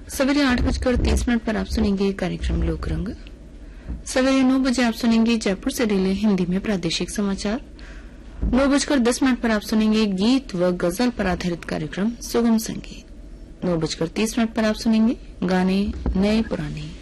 सवेरे 8:30 पर आप सुनेंगे कार्यक्रम लोकरंग। सवेरे 9 बजे आप सुनेंगे जयपुर से रिले हिंदी में प्रादेशिक समाचार। 9:10 पर आप सुनेंगे गीत व गजल पर आधारित कार्यक्रम सुगम संगीत। 9:30 पर आप सुनेंगे गाने नए पुराने।